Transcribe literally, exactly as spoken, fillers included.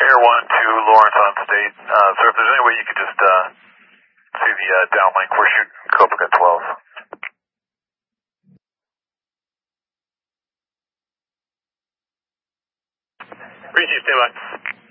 Air one to Lawrence on state. Uh, sir, if there's any way you could just uh, see the uh, downlink, we're shooting Copacabana twelve. Appreciate it, stand by.